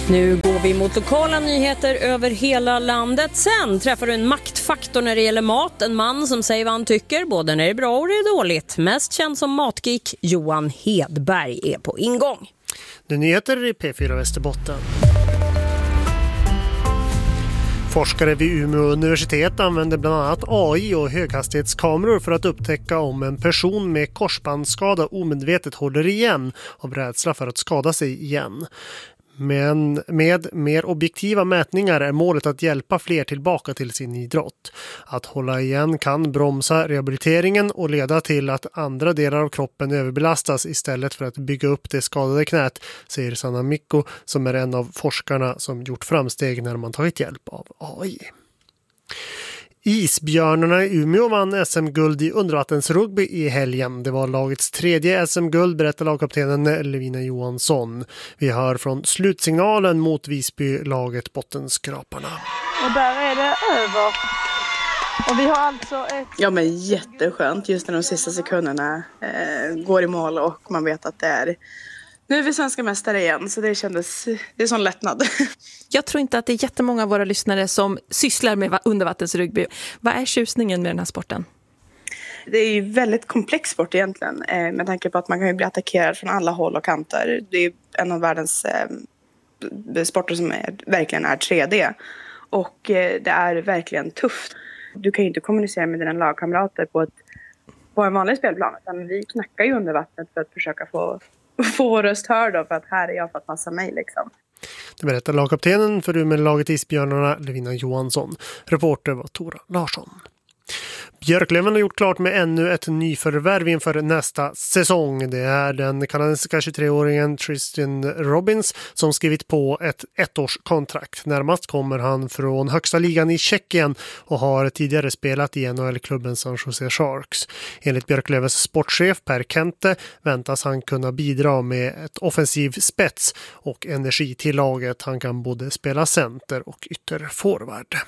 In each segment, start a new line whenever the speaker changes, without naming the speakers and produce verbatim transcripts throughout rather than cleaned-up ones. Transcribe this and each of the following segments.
Nu går vi mot lokala nyheter över hela landet. Sen träffar du en maktfaktor när det gäller mat. En man som säger vad han tycker, både när det är bra och det är dåligt. Mest känd som matgeek, Johan Hedberg, är på ingång.
Det nyheter i P fyra Västerbotten. Forskare vid Umeå universitet använder bland annat A I och höghastighetskameror för att upptäcka om en person med korsbandsskada omedvetet håller igen av rädsla för att skada sig igen. Men med mer objektiva mätningar är målet att hjälpa fler tillbaka till sin idrott. Att hålla igen kan bromsa rehabiliteringen och leda till att andra delar av kroppen överbelastas istället för att bygga upp det skadade knät, säger Sanna Mikko som är en av forskarna som gjort framsteg när man tagit hjälp av A I. Isbjörnarna i Umeå vann S M-guld i undervattensrugby i helgen. Det var lagets tredje S M-guld, berättar lagkaptenen Levina Johansson. Vi hör från slutsignalen mot Visby-laget Bottenskraparna.
Och där är det över. Och vi har alltså ett...
Ja, men jätteskönt just när de sista sekunderna eh, går i mål och man vet att det är... Nu är vi svenska mästare igen, så det kändes, det är sån lättnad.
Jag tror inte att det är jättemånga av våra lyssnare som sysslar med undervattensrugby. Vad är tjusningen med den här sporten?
Det är ju väldigt komplex sport egentligen, eh, med tanke på att man kan ju bli attackerad från alla håll och kanter. Det är en av världens eh, sporter som är, verkligen är tre D. Och eh, det är verkligen tufft. Du kan ju inte kommunicera med dina lagkamrater på, ett, på en vanlig spelplan. Utan vi knackar ju under vattnet för att försöka få... få röst hör då, för att här är jag för att passa mig liksom.
Det berättar lagkaptenen för Umeå-laget Isbjörnarna, Levina Johansson. Reporter var Tora Larsson. Björklöven har gjort klart med ännu ett nyförvärv inför nästa säsong. Det är den kanadensiska tjugotre-åringen Tristan Robbins som skrivit på ett ettårskontrakt. Närmast kommer han från högsta ligan i Tjeckien och har tidigare spelat i N H L-klubben San Jose Sharks. Enligt Björklövens sportchef Per Kente väntas han kunna bidra med ett offensiv spets och energi till laget. Han kan både spela center och ytterforward.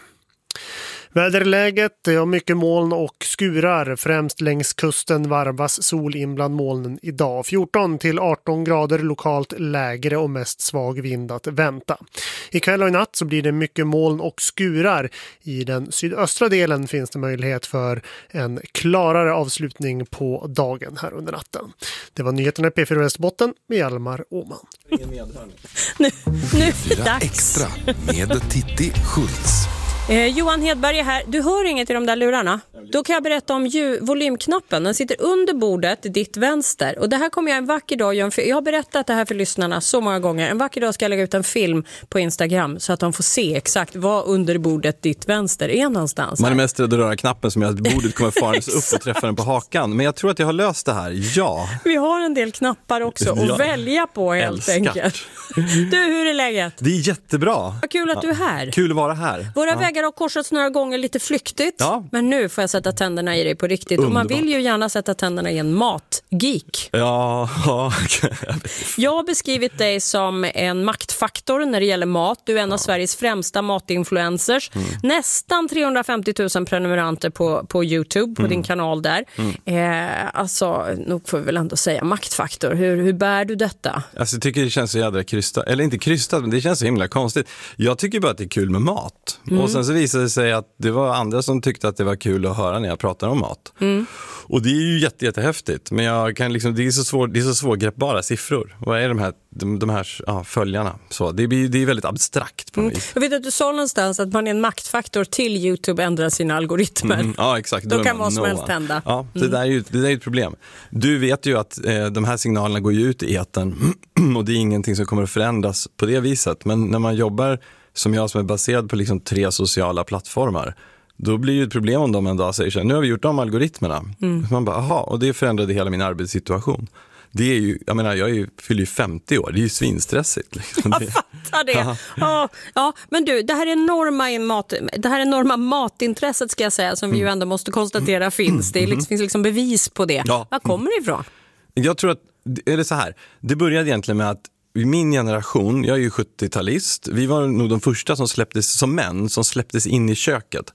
Väderläget, det har mycket moln och skurar. Främst längs kusten varvas sol in bland molnen idag. fjorton till arton grader lokalt lägre och mest svag vind att vänta. Ikväll och i natt så blir det mycket moln och skurar. I den sydöstra delen finns det möjlighet för en klarare avslutning på dagen här under natten. Det var nyheterna i P fyra Västerbotten med Almar Åman.
Nu, nu är det dags.
Extra med Titti Schultz.
Eh, Johan Hedberg är här. Du hör inget i de där lurarna. Då kan jag berätta om ju- volymknappen. Den sitter under bordet, ditt vänster. Och det här kommer jag en vacker dag göra. Jag har berättat det här för lyssnarna så många gånger. En vacker dag ska jag lägga ut en film på Instagram så att de får se exakt vad under bordet ditt vänster är någonstans.
Man är mest rädd att röra knappen som gör att bordet kommer faras upp och träffa den på hakan. Men jag tror att jag har löst det här, ja.
Vi har en del knappar också att
Ja.
välja på helt
Älskar.
enkelt. Du, hur är läget?
Det är jättebra.
Vad kul att du är här.
Kul att vara här.
Våra
Ja.
vägar har korsats några gånger lite flyktigt.
Ja.
Men nu får jag sätta tänderna i dig på riktigt. Och man
Underbart.
vill ju gärna sätta tänderna i en matgeek.
Ja, ja.
Jag har beskrivit dig som en maktfaktor när det gäller mat. Du är en av Sveriges främsta matinfluencers.
Mm.
Nästan trehundrafemtio tusen prenumeranter på, på YouTube, på
Mm.
din kanal där. Eh, alltså, nog får vi väl ändå säga maktfaktor. Hur, hur bär du detta?
Alltså, jag tycker det känns så jädra krystat. Eller inte krystat, men det känns så himla konstigt. Jag tycker bara att det är kul med mat.
Mm.
Och sen så visade det sig att det var andra som tyckte att det var kul att höra när jag pratar om mat.
Mm.
Och det är ju jätte, jättehäftigt. Men jag kan liksom, det är så svår, det är så svårgreppbara siffror. Vad är de här, de, de här ja, följarna? Så det, blir, det är väldigt abstrakt på något vis.
Jag vet att du sa någonstans att man är en maktfaktor till YouTube ändrar sina algoritmer.
Mm, ja, exakt.
Då
är
kan
man
vad som
no
helst
one.
hända.
Ja, det,
Mm.
där är ju, det där är ju ett problem. Du vet ju att eh, de här signalerna går ju ut i etern och det är ingenting som kommer att förändras på det viset. Men när man jobbar som jag som är baserad på liksom tre sociala plattformar, då blir det ett problem om de en dag säger så här, nu har vi gjort de algoritmerna. Mm. Man bara, aha, och det förändrade hela min arbetssituation. Det är ju, jag menar, jag är ju, fyller ju femtio år, det är ju svinstressigt. Liksom.
Jag fattar det. Ja, ja, men du, det här enorma, i mat, det här enorma matintresset ska jag säga, som vi ju ändå måste konstatera finns. Det är liksom, finns liksom bevis på det.
Ja.
Var kommer det ifrån?
Jag tror att, eller så här, det började egentligen med att i min generation, jag är ju sjuttiotalist, vi var nog de första som släpptes, som män, som släpptes in i köket.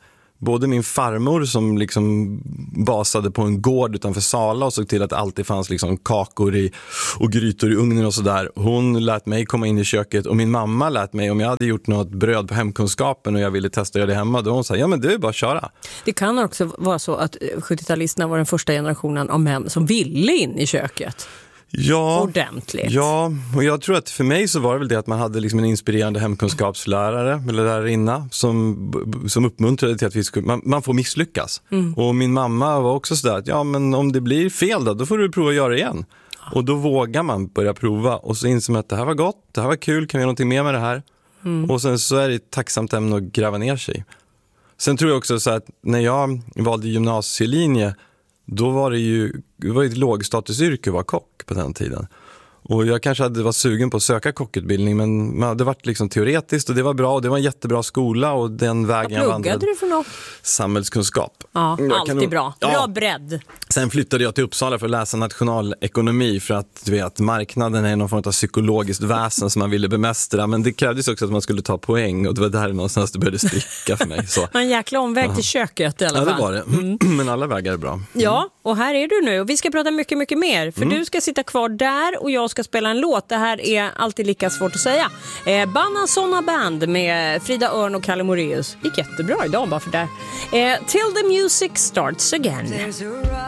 både min farmor som liksom basade på en gård utanför Sala och såg till att det alltid fanns liksom kakor i, och grytor i ugnen och sådär. Hon lät mig komma in i köket och min mamma lät mig, om jag hade gjort något bröd på hemkunskapen och jag ville testa att göra det hemma, då hon sa, ja men det är bara att köra.
Det kan också vara så att sjuttio-talisterna var den första generationen av män som ville in i köket.
Ja,
ordentligt.
Ja, och jag tror att för mig så var det väl det att man hade liksom en inspirerande hemkunskapslärare eller lärarinna som, som uppmuntrade till att vi skulle, man, man får misslyckas. Mm. Och min mamma var också sådär att ja men om det blir fel då, då får du prova att göra det igen. Och då vågar man börja prova och så inser man att det här var gott, det här var kul, kan vi göra någonting mer med det här? Mm. Och sen så är det ett tacksamt ämne att gräva ner sig. Sen tror jag också så att när jag valde gymnasielinje, då var det ju det var ett lågstatusyrke att vara kock på den tiden. Och jag kanske hade varit sugen på att söka kockutbildning, men man hade varit liksom teoretiskt och det var bra och det var en jättebra skola och den vägen jag vandrade.
Vad pluggade du för något?
Samhällskunskap.
Ja,
jag
alltid
nog,
bra. Bra ja. bredd.
Sen flyttade jag till Uppsala för att läsa nationalekonomi för att du vet, marknaden är någon form av psykologiskt väsen som man ville bemästra, men det krävdes också att man skulle ta poäng och det var där någonstans det började spricka för mig. Så.
En jäkla omväg uh-huh. till köket i alla fall.
Ja, det var det. Mm. Men alla vägar är bra. Mm.
Ja, och här är du nu och vi ska prata mycket, mycket mer för mm. du ska sitta kvar där och jag ska spela en låt. Det här är alltid lika svårt att säga. Eh, Bananzona Band med Frida Örn och Kalle Moraeus. Gick jättebra idag bara för det. Eh, till the music starts again.